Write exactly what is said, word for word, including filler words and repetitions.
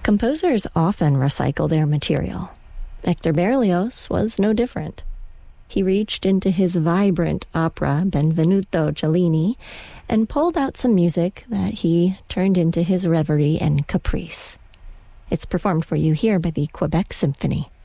Composers often recycle their material. Hector Berlioz was no different. He reached into his vibrant opera Benvenuto Cellini and pulled out some music that he turned into his reverie and caprice. It's performed for you here by the Quebec Symphony.